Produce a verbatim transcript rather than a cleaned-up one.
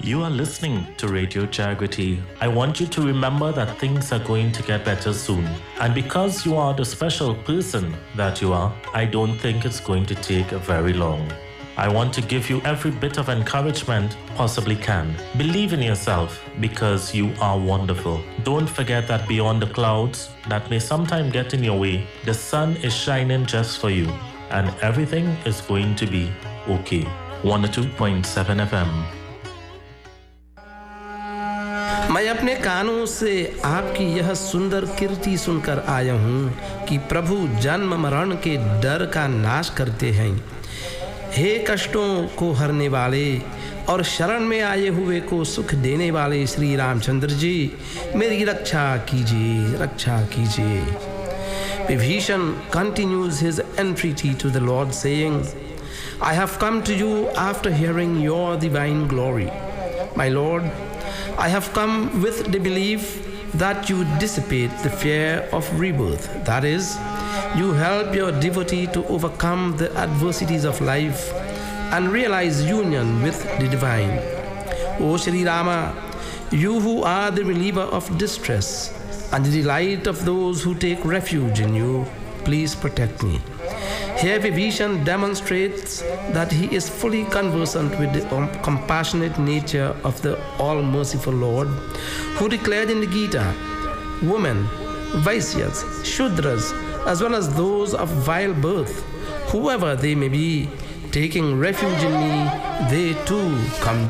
You are listening to Radio Jagriti. I want you to remember that things are going to get better soon. And because you are the special person that you are, I don't think it's going to take very long. I want to give you every bit of encouragement possibly can. Believe in yourself because you are wonderful. Don't forget that beyond the clouds that may sometime get in your way, the sun is shining just for you and everything is going to be okay. one oh two point seven F M. मैं अपने कानों से आपकी यह सुंदर कीर्ति सुनकर आया हूँ कि प्रभु जन्म मरण के डर का नाश करते हैं। हे कष्टों को हरने वाले और शरण में आए हुए को सुख देने वाले श्री रामचंद्र जी, मेरी रक्षा कीजिए, रक्षा कीजिए। Vibhishan continues his entreaty to the Lord, saying, I have come to you after hearing your divine glory. My Lord, I have come with the belief that you dissipate the fear of rebirth. That is, you help your devotee to overcome the adversities of life and realize union with the divine. O Sri Rama, you who are the reliever of distress and the delight of those who take refuge in you, please protect me. Here Vibhishan demonstrates that he is fully conversant with the compassionate nature of the all-merciful Lord, who declared in the Gita, women, Vaisyas, Shudras, as well as those of vile birth, whoever they may be, taking refuge in me, they too come